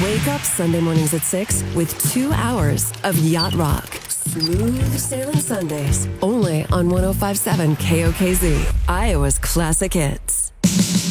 Wake up Sunday mornings at 6 with 2 hours of yacht rock. Smooth sailing Sundays. Only on 105.7 KOKZ, Iowa's classic hits.